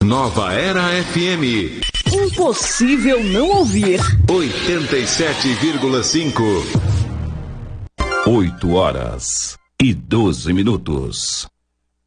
Nova Era FM. Impossível não ouvir. 87,5. 8 horas e 12 minutos.